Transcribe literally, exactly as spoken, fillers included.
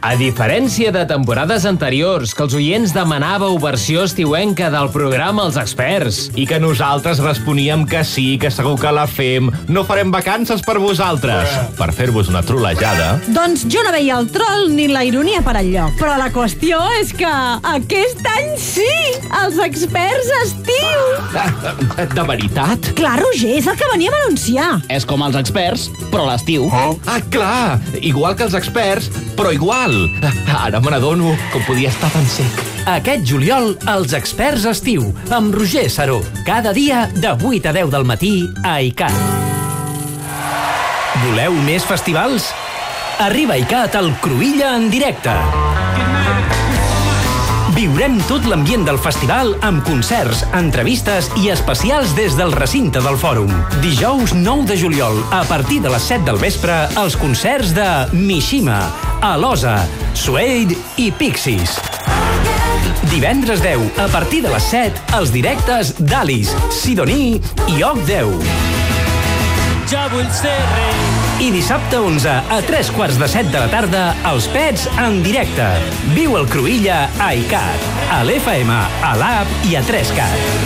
A diferència de temporades anteriors, que els oients demanàveu versió estiuenca del programa Els Experts. I que nosaltres responíem que sí, que segur que la fem. No farem vacances per vosaltres. Per fer-vos una trolejada. Doncs jo no veia el trol ni la ironia per enlloc. Però la qüestió és que aquest any sí! Els Experts estiu! De veritat? Clar, Roger, és el que veníem a anunciar. És com els Experts, però a l'estiu. Oh. Ah, clar! Igual que els Experts, però igual. Ara me n'adono com podia estar tan sec. Aquest juliol, els Experts estiu, amb Roger Saró. Cada dia de vuit a deu del matí a ICAT. Voleu més festivals? Arriba a ICAT al Cruïlla en directe. Viurem tot l'ambient del festival amb concerts, entrevistes i especials des del recinte del Fòrum. Dijous nou de juliol, a partir de les set del vespre, els concerts de Mishima, Alosa, Suede i Pixies. Divendres deu, a partir de les set, els directes d'Alice, Sidoní i Oc deu. Ja vull ser rei. I dissabte onze, a tres quarts de set de la tarda, els Pets en directe. Viu el Cruïlla a ICAT, a l'F M, a l'app i a tres cat.